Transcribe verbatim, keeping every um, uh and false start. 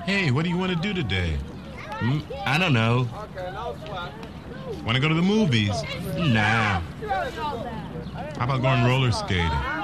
Hey, what do you want to do today? Hmm, I don't know. Want to go to the movies? Nah. How about going roller skating?